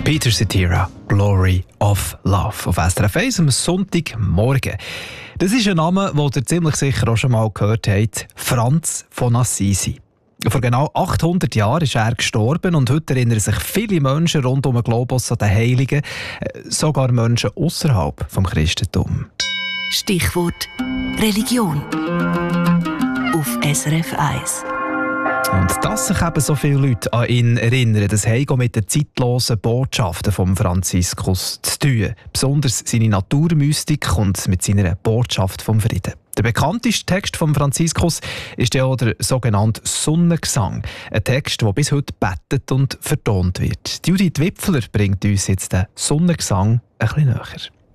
Peter Cetera, Glory of Love auf SRF 1 am Sonntagmorgen. Das ist ein Name, den ihr ziemlich sicher auch schon mal gehört habt: Franz von Assisi. Vor genau 800 Jahren ist er gestorben und heute erinnern sich viele Menschen rund um den Globus an den Heiligen, sogar Menschen außerhalb vom Christentum. Stichwort Religion auf SRF 1. Und dass sich eben so viele Leute an ihn erinnern, das hat auch mit den zeitlosen Botschaften von Franziskus zu tun. Besonders seine Naturmystik und mit seiner Botschaft vom Frieden. Der bekannteste Text von Franziskus ist ja auch der sogenannte Sonnengesang. Ein Text, der bis heute betet und vertont wird. Judith Wipfler bringt uns jetzt den Sonnengesang ein bisschen näher.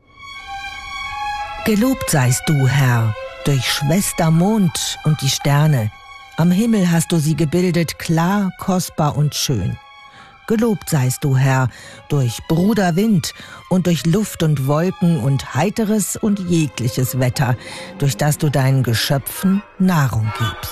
Gelobt seist du, Herr, durch Schwester Mond und die Sterne. Am Himmel hast du sie gebildet, klar, kostbar und schön. Gelobt seist du, Herr, durch Bruder Wind und durch Luft und Wolken und heiteres und jegliches Wetter, durch das du deinen Geschöpfen Nahrung gibst.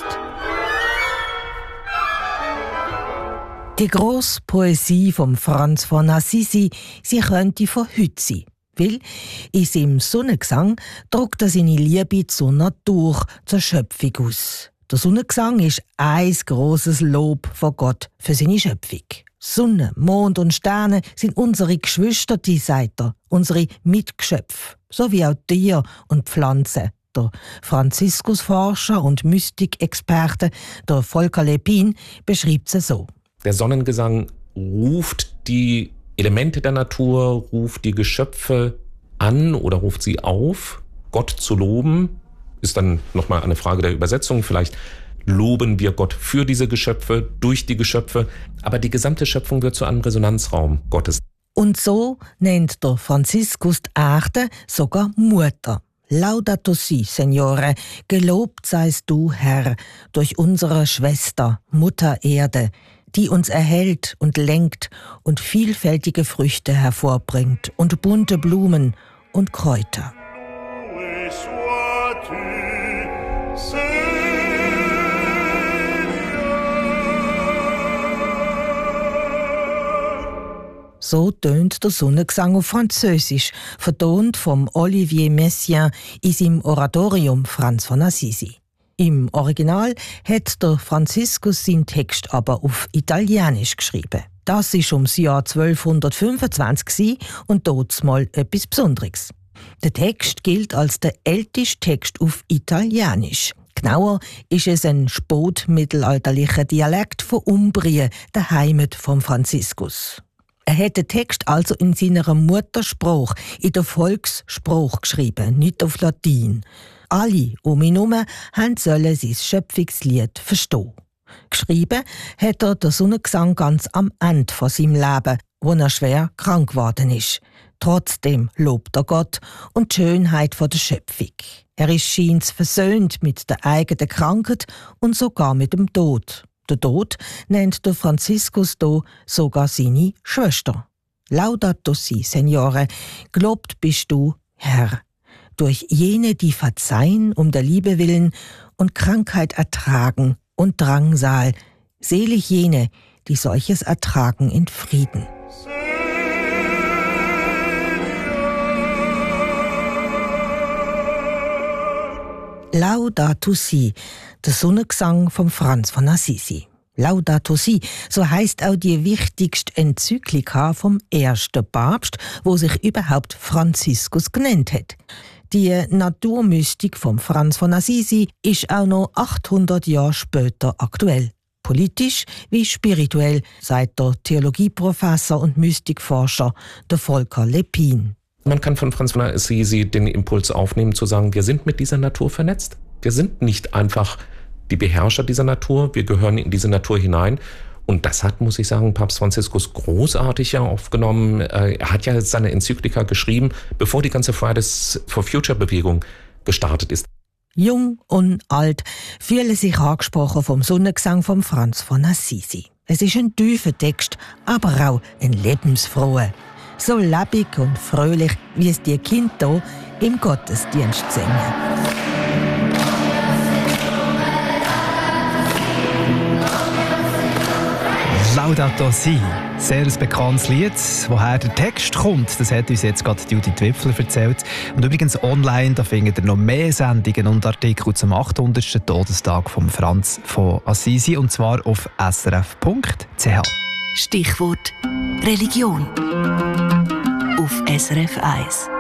Die grosse Poesie vom Franz von Assisi, sie könnte von heute sein. Weil in seinem Sonnengesang drückt er seine Liebe zur Natur, zur Schöpfung aus. Der Sonnengesang ist ein grosses Lob von Gott für seine Schöpfung. Sonne, Mond und Sterne sind unsere Geschwister, die sagt er, unsere Mitgeschöpfe, sowie auch Tiere und Pflanzen. Der Franziskusforscher und Mystikexperte, der Volker Lepin, beschreibt sie so. Der Sonnengesang ruft die Elemente der Natur, ruft die Geschöpfe an oder ruft sie auf, Gott zu loben. Ist dann nochmal eine Frage der Übersetzung. Vielleicht loben wir Gott für diese Geschöpfe, durch die Geschöpfe. Aber die gesamte Schöpfung wird zu einem Resonanzraum Gottes. Und so nennt der Franziskus die Erde sogar Mutter. Laudato si, Signore, gelobt seist du, Herr, durch unsere Schwester, Mutter Erde, die uns erhält und lenkt und vielfältige Früchte hervorbringt und bunte Blumen und Kräuter. So tönt der Sonnengesang auf Französisch, vertont vom Olivier Messiaen in seinem Oratorium Franz von Assisi. Im Original hat der Franziskus seinen Text aber auf Italienisch geschrieben. Das war ums Jahr 1225 und dort mal etwas Besonderes. Der Text gilt als der älteste Text auf Italienisch. Genauer ist es ein spätmittelalterlicher Dialekt von Umbrien, der Heimat von Franziskus. Er hat den Text also in seiner Muttersprache, in der Volkssprache geschrieben, nicht auf Latein. Alle um ihn herum sollen sein Schöpfungslied verstehen. Geschrieben hat er den Sonnengesang ganz am Ende von seinem Leben, wo er schwer krank geworden ist. Trotzdem lobt er Gott und die Schönheit der Schöpfung. Er ist scheins versöhnt mit der eigenen Krankheit und sogar mit dem Tod. Der Tod nennt der Franziskus hier sogar seine Schwester. Laudato si, Signore, gelobt bist du, Herr, durch jene, die verzeihen um der Liebe willen und Krankheit ertragen und Drangsal, selig jene, die solches ertragen in Frieden. Laudato si, der Sonnengesang von Franz von Assisi. Laudato si, so heisst auch die wichtigste Enzyklika vom ersten Papst, wo sich überhaupt Franziskus genannt hat. Die Naturmystik von Franz von Assisi ist auch noch 800 Jahre später aktuell. Politisch wie spirituell, sagt der Theologieprofessor und Mystikforscher der Volker Lepin. Man kann von Franz von Assisi den Impuls aufnehmen, zu sagen, wir sind mit dieser Natur vernetzt. Wir sind nicht einfach die Beherrscher dieser Natur, wir gehören in diese Natur hinein. Und das hat, muss ich sagen, Papst Franziskus großartig ja aufgenommen. Er hat ja seine Enzyklika geschrieben, bevor die ganze Fridays for Future Bewegung gestartet ist. Jung und alt fühlen sich angesprochen vom Sonnengesang von Franz von Assisi. Es ist ein tiefer Text, aber auch ein lebensfroher. So lebendig und fröhlich, wie es die Kinder hier im Gottesdienst singen. Laudato Si. Sehr ein bekanntes Lied. Woher der Text kommt, das hat uns jetzt gerade Judith Wipfler erzählt. Und übrigens online, da findet ihr noch mehr Sendungen und Artikel zum 800. Todestag von Franz von Assisi, und zwar auf srf.ch. Stichwort Religion auf SRF 1.